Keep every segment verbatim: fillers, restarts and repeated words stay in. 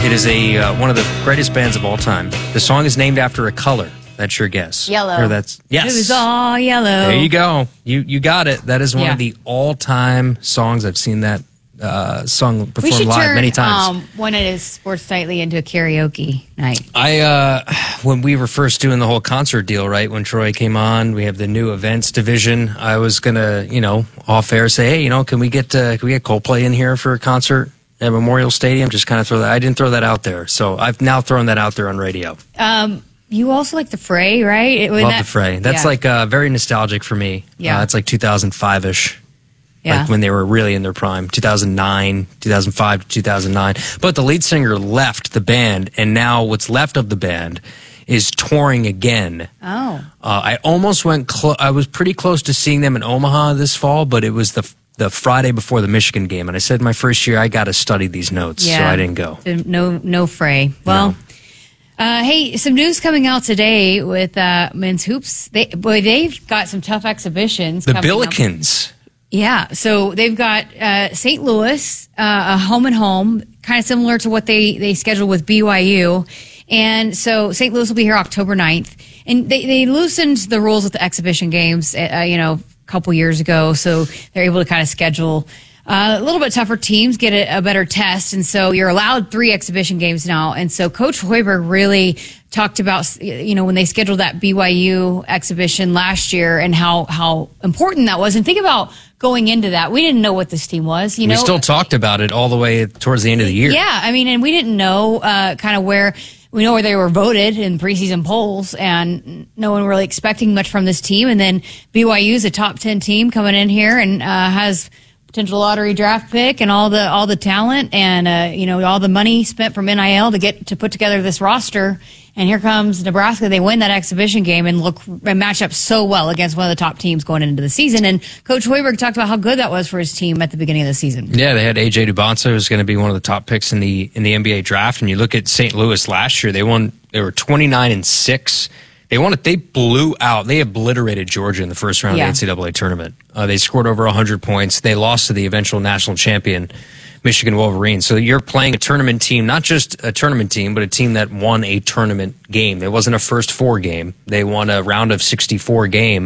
It is a uh, one of the greatest bands of all time. The song is named after a color. That's your guess. Yellow. Or that's yes. It was all yellow. There you go. You you got it. That is one Yeah. of the all-time songs. I've seen that uh, song We performed should live turn many times. um, one of his Sports Nightly into a karaoke night. I uh, when we were first doing the whole concert deal, right? When Troy came on, we have the new events division. I was gonna, you know, off air say, hey, you know, can we get uh, can we get Coldplay in here for a concert at Memorial Stadium? Just kind of throw that. I didn't throw that out there, so I've now thrown that out there on radio. Um, you also like the Fray, right? It, Love that, the Fray. That's yeah. like uh, very nostalgic for me. Yeah. uh, it's like two thousand five ish. Yeah. Like when they were really in their prime, two thousand nine, two thousand five to two thousand nine. But the lead singer left the band, and now what's left of the band is touring again. Oh. Uh, I almost went, clo- I was pretty close to seeing them in Omaha this fall, but it was the the Friday before the Michigan game. And I said my first year, I got to study these notes, Yeah. so I didn't go. So no, no Fray. Well, No. uh, hey, some news coming out today with uh, men's hoops. They, boy, they've got some tough exhibitions. The coming up. Billikens. Yeah, so they've got uh, Saint Louis, uh, a home and home, kind of similar to what they, they scheduled with B Y U. And so Saint Louis will be here October ninth. And they, they loosened the rules with the exhibition games, uh, you know, a couple years ago. So they're able to kind of schedule uh, a little bit tougher teams, get a, a better test. And so you're allowed three exhibition games now. And so Coach Hoiberg really talked about, you know, when they scheduled that B Y U exhibition last year and how, how important that was. And think about going into that. We didn't know what this team was, you know. We still talked about it all the way towards the end of the year. Yeah, I mean, and we didn't know uh, kind of where, we know where they were voted in preseason polls, and no one really expecting much from this team. And then B Y U's a top ten team coming in here and uh, has potential lottery draft pick and all the all the talent and uh, you know all the money spent from N I L to get to put together this roster. And here comes Nebraska. They win that exhibition game and look and match up so well against one of the top teams going into the season. And Coach Hoiberg talked about how good that was for his team at the beginning of the season. Yeah, they had A J Dubonsa, who's going to be one of the top picks in the in the N B A draft. And you look at Saint Louis last year; they won. They were twenty-nine and six. They won it. They blew out. They obliterated Georgia in the first round Yeah. of the N C double A tournament. Uh, they scored over one hundred points. They lost to the eventual national champion, Michigan Wolverines. So you're playing a tournament team, not just a tournament team, but a team that won a tournament game. It wasn't a first four game. They won a round of sixty-four game.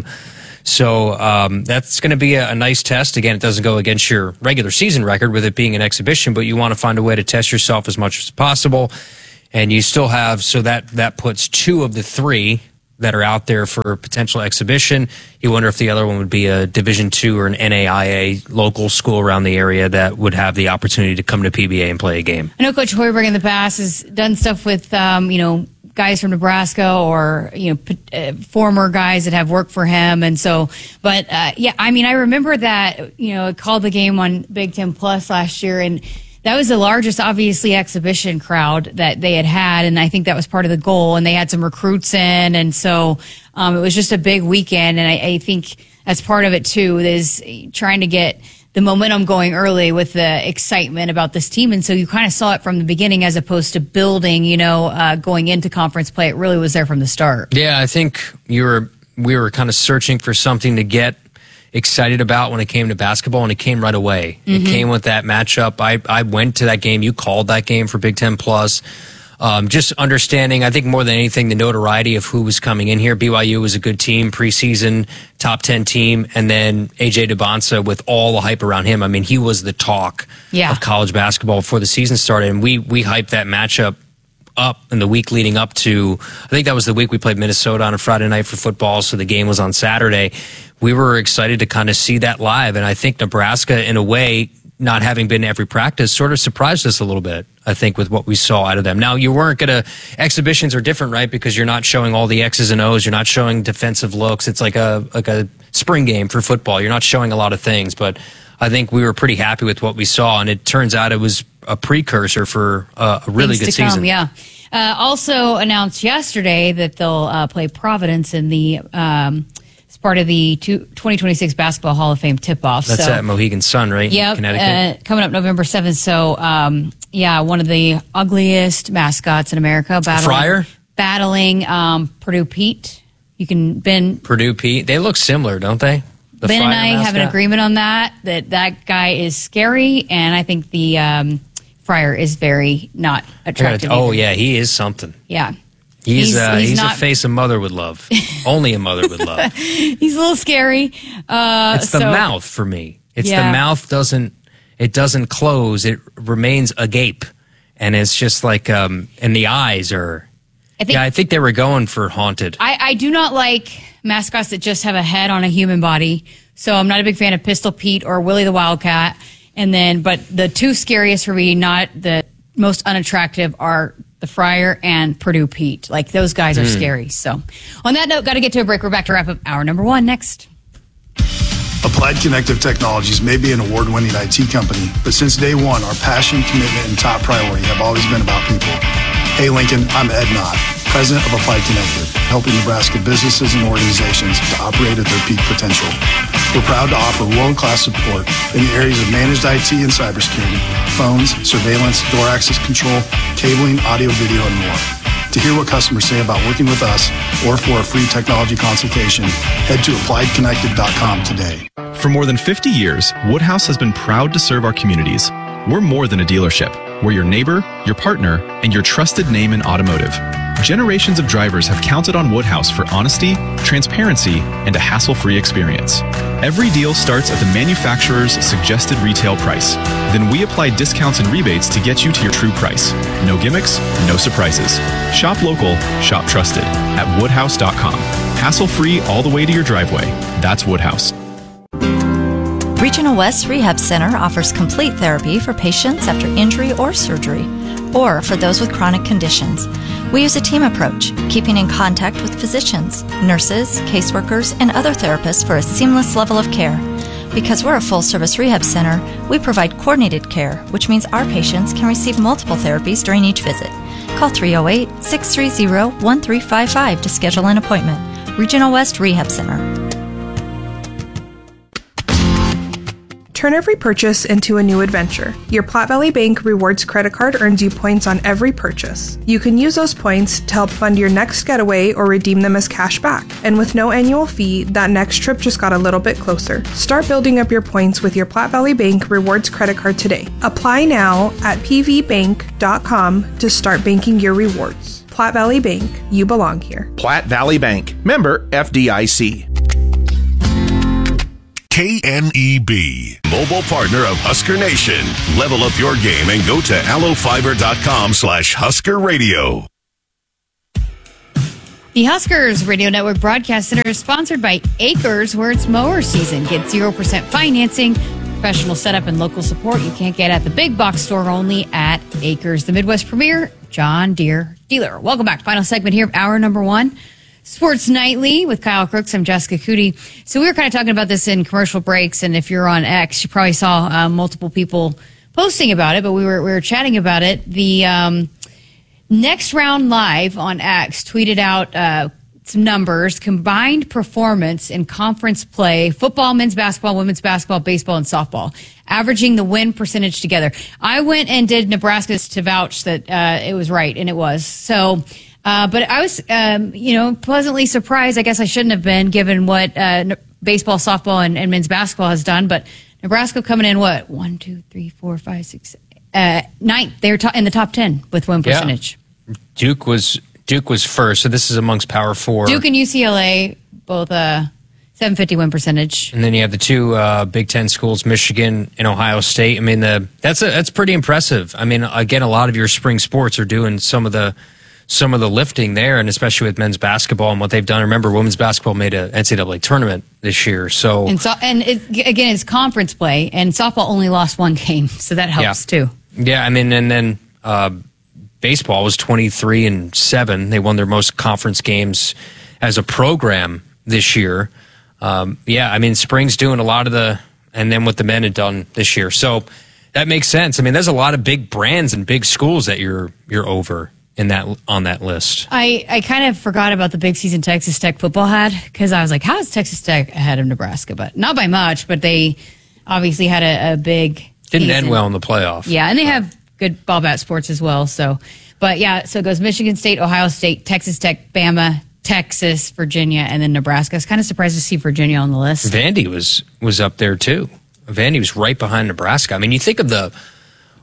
So um, that's going to be a, a nice test. Again, it doesn't go against your regular season record with it being an exhibition, but you want to find a way to test yourself as much as possible. And you still have, so that, that puts two of the three that are out there for potential exhibition. You wonder if the other one would be a Division two or an N A I A local school around the area that would have the opportunity to come to P B A and play a game. I know Coach Hoiberg in the past has done stuff with, um, you know, guys from Nebraska or, you know, p- uh, former guys that have worked for him. And so, but, uh, yeah, I mean, I remember that, you know, I called the game on Big Ten Plus last year, and that was the largest, obviously, exhibition crowd that they had had, and I think that was part of the goal. And they had some recruits in, and so um, it was just a big weekend. And I, I think that's part of it too, is trying to get the momentum going early with the excitement about this team. And so you kind of saw it from the beginning, as opposed to building, you know, uh, going into conference play. It really was there from the start. Yeah, I think you were we were kind of searching for something to get excited about when it came to basketball, and it came right away. Mm-hmm. It came with that matchup. I, I went to that game. You called that game for Big Ten Plus. Um, just understanding, I think more than anything, the notoriety of who was coming in here. B Y U was a good team, preseason, top ten team, and then A J Dubonsa with all the hype around him. I mean, he was the talk yeah. of college basketball before the season started, and we we hyped that matchup up in the week leading up to, I think that was the week we played Minnesota on a Friday night for football, so the game was on Saturday. We were excited to kind of see that live, and I think Nebraska, in a way, not having been to every practice, sort of surprised us a little bit, I think, with what we saw out of them. Now, you weren't going to, exhibitions are different, right? Because you're not showing all the X's and O's, you're not showing defensive looks. It's like a like a spring game for football. You're not showing a lot of things, but I think we were pretty happy with what we saw, and it turns out it was a precursor for uh, a really Things good to season. Come, yeah. Uh, also announced yesterday that they'll uh, play Providence in the um, as part of the two, twenty twenty-six Basketball Hall of Fame tip-off. That's so, at Mohegan Sun, right? Yep, Connecticut. Uh, coming up November seventh. So, um, yeah, one of the ugliest mascots in America. Battling, Friar? Battling um, Purdue Pete. You can, Ben. Purdue Pete. They look similar, don't they? The Ben and Friar I have an mascot? agreement on that, that that guy is scary, and I think the um, Fryer is very not attractive. Oh, either. yeah, he is something. Yeah. He's He's- uh, he's he's not- a face a mother would love. Only a mother would love. He's a little scary. Uh, It's the so- mouth for me. It's Yeah. the mouth doesn't it doesn't close. It remains agape, and it's just like um, and the eyes are. I think, Yeah, I think they were going for haunted. I, I do not like mascots that just have a head on a human body. So I'm not a big fan of Pistol Pete or Willie the Wildcat. And then, but the two scariest for me, not the most unattractive, are the Fryer and Purdue Pete. Like, those guys are Mm. scary. So on that note, got to get to a break. We're back to wrap up hour number one next. Applied Connective Technologies may be an award-winning I T company, but since day one, our passion, commitment, and top priority have always been about people. Hey, Lincoln, I'm Ed Knott, president of Applied Connective, helping Nebraska businesses and organizations to operate at their peak potential. We're proud to offer world-class support in the areas of managed I T and cybersecurity, phones, surveillance, door access control, cabling, audio, video, and more. To hear what customers say about working with us or for a free technology consultation, head to applied connective dot com today. For more than fifty years, Woodhouse has been proud to serve our communities. We're more than a dealership. We're your neighbor, your partner, and your trusted name in automotive. Generations of drivers have counted on Woodhouse for honesty, transparency, and a hassle-free experience. Every deal starts at the manufacturer's suggested retail price. Then we apply discounts and rebates to get you to your true price. No gimmicks, no surprises. Shop local, shop trusted at woodhouse dot com. Hassle-free all the way to your driveway. That's Woodhouse. Regional West Rehab Center offers complete therapy for patients after injury or surgery, or for those with chronic conditions. We use a team approach, keeping in contact with physicians, nurses, caseworkers, and other therapists for a seamless level of care. Because we're a full-service rehab center, we provide coordinated care, which means our patients can receive multiple therapies during each visit. Call three oh eight, six three zero, one three five five to schedule an appointment. Regional West Rehab Center. Turn every purchase into a new adventure. Your Platte Valley Bank Rewards credit card earns you points on every purchase. You can use those points to help fund your next getaway or redeem them as cash back. And with no annual fee, that next trip just got a little bit closer. Start building up your points with your Platte Valley Bank Rewards credit card today. Apply now at p v bank dot com to start banking your rewards. Platte Valley Bank, you belong here. Platte Valley Bank, member F D I C. K N E B, mobile partner of Husker Nation. Level up your game and go to allo fiber dot com slash Husker Radio. The Huskers Radio Network Broadcast Center is sponsored by Acres, where it's mower season. Get zero percent financing, professional setup, and local support you can't get at the big box store, only at Acres, the Midwest premier John Deere dealer. Welcome back. Final segment here of hour number one. Sports Nightly with Kyle Crooks. I'm Jessica Cootie. So we were kind of talking about this in commercial breaks, and if you're on X, you probably saw uh, multiple people posting about it, but we were we were chatting about it. The um, Next Round Live on X tweeted out uh, some numbers: combined performance in conference play, football, men's basketball, women's basketball, baseball, and softball, averaging the win percentage together. I went and did Nebraska's to vouch that uh, it was right, and it was. So... Uh, but I was, um, you know, pleasantly surprised. I guess I shouldn't have been, given what uh, baseball, softball, and, and men's basketball has done. But Nebraska coming in, what, one, two, three, four, five, six, uh, ninth. They're to- in the top ten with win percentage. Yeah. Duke was Duke was first, so this is amongst Power Four. Duke and U C L A both uh, seven fifty win percentage. And then you have the two uh, Big Ten schools, Michigan and Ohio State. I mean, the that's a, that's pretty impressive. I mean, again, a lot of your spring sports are doing some of the. some of the lifting there, and especially with men's basketball and what they've done. Remember, women's basketball made an N C double A tournament this year. So And, so, and it, again, it's conference play, and softball only lost one game, so that helps yeah. too. Yeah, I mean, and then uh, baseball was twenty-three and seven. They won their most conference games as a program this year. Um, yeah, I mean, spring's doing a lot of the, and then what the men had done this year. So that makes sense. I mean, there's a lot of big brands and big schools that you're you're over. In that on that list, I, I kind of forgot about the big season Texas Tech football had, because I was like, how is Texas Tech ahead of Nebraska? But not by much, but they obviously had a, a big didn't season. end well in the playoff. Yeah, and they have good ball bat sports as well. So, but yeah, so it goes Michigan State, Ohio State, Texas Tech, Bama, Texas, Virginia, and then Nebraska. I was kind of surprised to see Virginia on the list. Vandy was was up there too. Vandy was right behind Nebraska. I mean, you think of the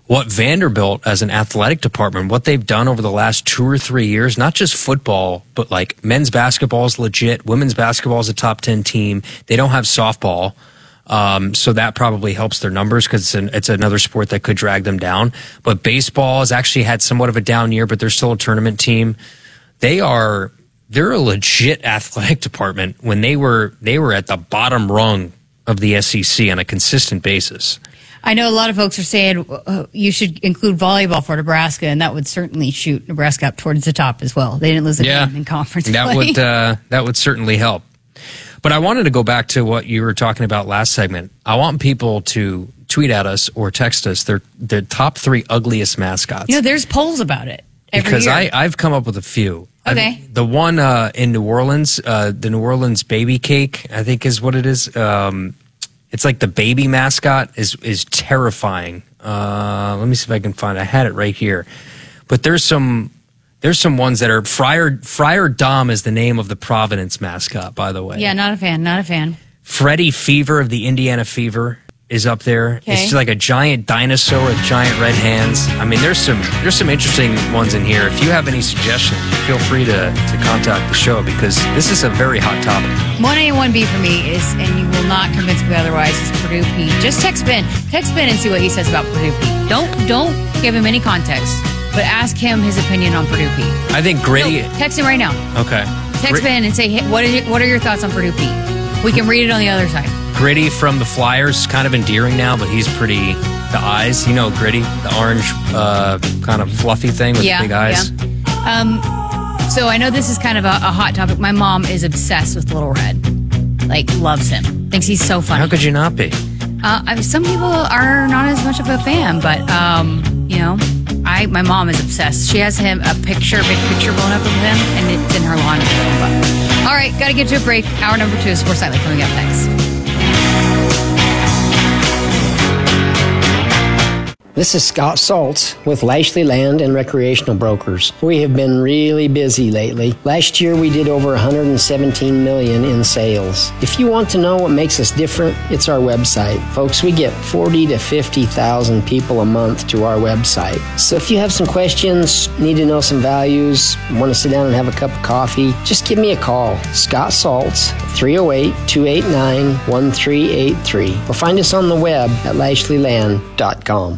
what Vanderbilt as an athletic department, what they've done over the last two or three years, not just football, but like men's basketball is legit. Women's basketball is a top ten team. They don't have softball. Um, so that probably helps their numbers because it's, an, it's another sport that could drag them down. But baseball has actually had somewhat of a down year, but they're still a tournament team. They are, they're a legit athletic department when they were, they were at the bottom rung of the S E C on a consistent basis. I know a lot of folks are saying uh, you should include volleyball for Nebraska, and that would certainly shoot Nebraska up towards the top as well. They didn't lose a yeah, game in conference that play. would uh, that would certainly help. But I wanted to go back to what you were talking about last segment. I want people to tweet at us or text us their their top three ugliest mascots. You know, there's polls about it every because year. I I've come up with a few. Okay. I've, the one uh, in New Orleans, uh, the New Orleans baby cake, I think is what it is. Um, it's like the baby mascot is is terrifying. Uh, let me see if I can find it. I had it right here. But there's some there's some ones that are Friar Friar Dom is the name of the Providence mascot, by the way. Yeah, not a fan, not a fan. Freddie Fever of the Indiana Fever is up there. Okay. It's just like a giant dinosaur with giant red hands. I mean, there's some there's some interesting ones in here. If you have any suggestions, feel free to, to contact the show because this is a very hot topic. one A and one B for me is, and you will not convince me otherwise, is Purdue Pete. Just text Ben. Text Ben and see what he says about Purdue Pete. Don't, don't give him any context, but ask him his opinion on Purdue Pete. I think Gritty... No, text him right now. Okay. Text Gr- Ben and say, hey, what, is your, what are your thoughts on Purdue Pete? We can read it on the other side. Gritty from the Flyers is kind of endearing now, but he's pretty... The eyes, you know, Gritty, the orange uh, kind of fluffy thing with yeah, the big eyes. Yeah. Um, so I know this is kind of a, a hot topic. My mom is obsessed with Little Red. Like, loves him. Thinks he's so funny. How could you not be? Uh, I mean, some people are not as much of a fan, but, um, you know, I my mom is obsessed. She has him a picture, big picture blown up of him, and it's in her laundry room. But, all right, got to get to a break. Hour number two, Sports Nightly coming up next. This is Scott Saltz with Lashley Land and Recreational Brokers. We have been really busy lately. Last year we did over one hundred seventeen million dollars in sales. If you want to know what makes us different, it's our website. Folks, we get forty to fifty thousand people a month to our website. So if you have some questions, need to know some values, want to sit down and have a cup of coffee, just give me a call. Scott Saltz, three oh eight, two eight nine, one three eight three. Or find us on the web at lashley land dot com.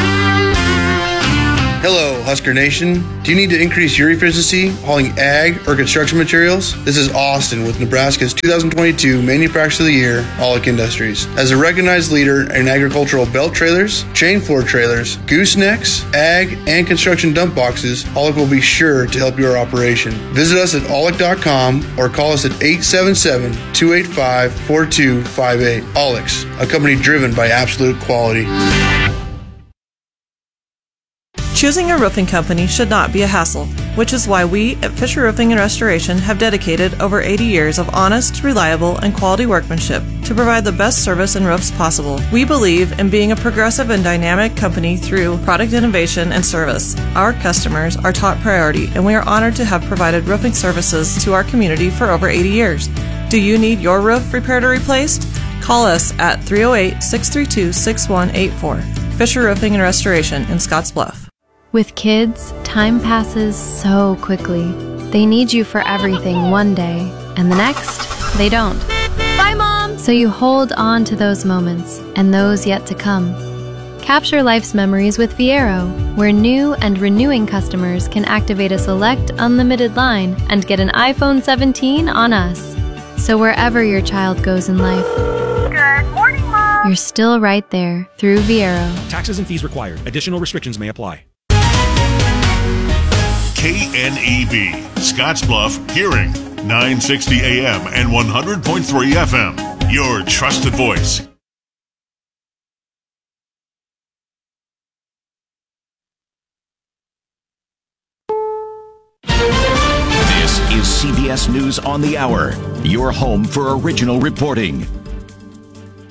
Hello, Husker Nation. Do you need to increase your efficiency hauling ag or construction materials? This is Austin with Nebraska's two thousand twenty-two Manufacturer of the Year, Aulick Industries. As a recognized leader in agricultural belt trailers, chain floor trailers, goosenecks, ag, and construction dump boxes, Aulick will be sure to help your operation. Visit us at aulick dot com or call us at eight seven seven, two eight five, four two five eight. Aulick's, a company driven by absolute quality. Choosing a roofing company should not be a hassle, which is why we at Fisher Roofing and Restoration have dedicated over eighty years of honest, reliable, and quality workmanship to provide the best service and roofs possible. We believe in being a progressive and dynamic company through product innovation and service. Our customers are top priority, and we are honored to have provided roofing services to our community for over eighty years. Do you need your roof repaired or replaced? Call us at three oh eight, six three two, six one eight four. Fisher Roofing and Restoration in Scottsbluff. With kids, time passes so quickly. They need you for everything one day, and the next, they don't. Bye, Mom! So you hold on to those moments, and those yet to come. Capture life's memories with Viero, where new and renewing customers can activate a select unlimited line and get an iPhone seventeen on us. So wherever your child goes in life, good morning, Mom! You're still right there through Viero. Taxes and fees required. Additional restrictions may apply. K N E B, Scottsbluff Hearing, nine sixty A M and one hundred point three F M. Your trusted voice. This is C B S News on the Hour, your home for original reporting.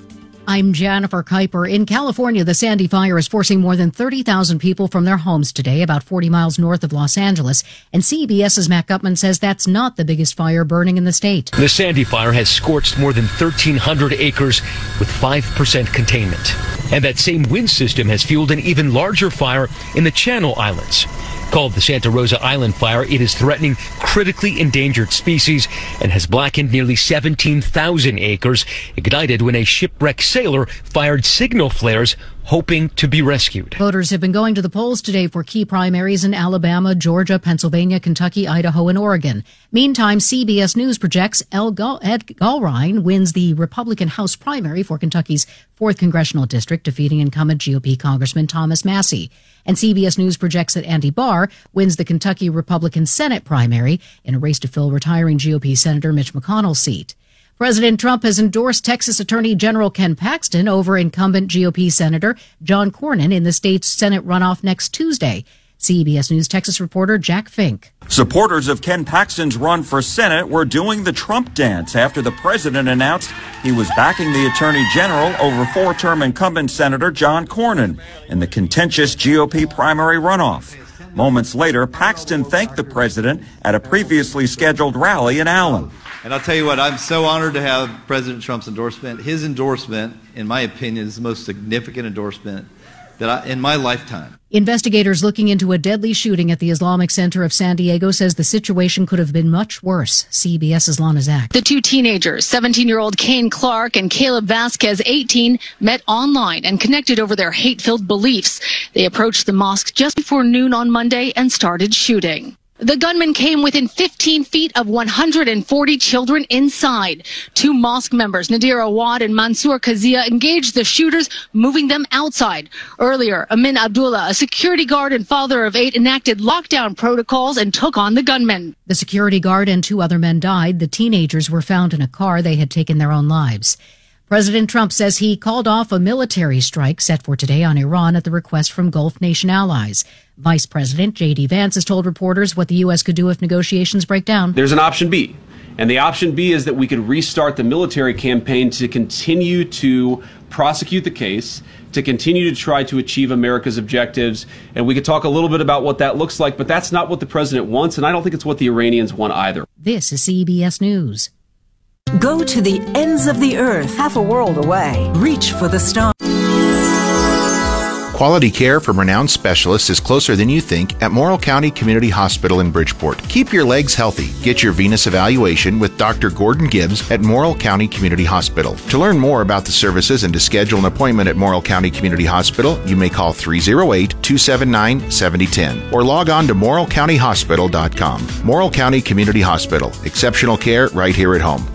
I'm Jennifer Kuiper. In California, the Sandy Fire is forcing more than thirty thousand people from their homes today, about forty miles north of Los Angeles. And CBS's Matt Gutman says that's not the biggest fire burning in the state. The Sandy Fire has scorched more than thirteen hundred acres with five percent containment. And that same wind system has fueled an even larger fire in the Channel Islands. Called the Santa Rosa Island Fire, it is threatening critically endangered species and has blackened nearly seventeen thousand acres, ignited when a shipwrecked sailor fired signal flares hoping to be rescued. Voters have been going to the polls today for key primaries in Alabama, Georgia, Pennsylvania, Kentucky, Idaho, and Oregon. Meantime, C B S News projects Ed Gulrine wins the Republican House primary for Kentucky's fourth Congressional District, defeating incumbent G O P Congressman Thomas Massie. And C B S News projects that Andy Barr wins the Kentucky Republican Senate primary in a race to fill retiring G O P Senator Mitch McConnell's seat. President Trump has endorsed Texas Attorney General Ken Paxton over incumbent G O P Senator John Cornyn in the state's Senate runoff next Tuesday. C B S News Texas reporter Jack Fink. Supporters of Ken Paxton's run for Senate were doing the Trump dance after the president announced he was backing the Attorney General over four-term incumbent Senator John Cornyn in the contentious G O P primary runoff. Moments later, Paxton thanked the president at a previously scheduled rally in Allen. And I'll tell you what, I'm so honored to have President Trump's endorsement. His endorsement, in my opinion, is the most significant endorsement that I, in my lifetime. Investigators looking into a deadly shooting at the Islamic Center of San Diego says the situation could have been much worse. CBS's Lana Zach. The two teenagers, seventeen-year-old Kane Clark and Caleb Vasquez, eighteen, met online and connected over their hate-filled beliefs. They approached the mosque just before noon on Monday and started shooting. The gunman came within fifteen feet of one hundred forty children inside. Two mosque members, Nadir Awad and Mansour Kazia, engaged the shooters, moving them outside. Earlier, Amin Abdullah, a security guard and father of eight, enacted lockdown protocols and took on the gunman. The security guard and two other men died. The teenagers were found in a car. They had taken their own lives. President Trump says he called off a military strike set for today on Iran at the request from Gulf nation allies. Vice President J D Vance has told reporters what the U S could do if negotiations break down. There's an option B, and the option B is that we could restart the military campaign to continue to prosecute the case, to continue to try to achieve America's objectives, and we could talk a little bit about what that looks like, but that's not what the president wants, and I don't think it's what the Iranians want either. This is C B S News. Go to the ends of the earth, half a world away. Reach for the stars. Quality care from renowned specialists is closer than you think at Morrill County Community Hospital in Bridgeport. Keep your legs healthy. Get your venous evaluation with Doctor Gordon Gibbs at Morrill County Community Hospital. To learn more about the services and to schedule an appointment at Morrill County Community Hospital, you may call three oh eight, two seven nine, seven oh one oh or log on to morrill county hospital dot com. Morrill County Community Hospital. Exceptional care right here at home.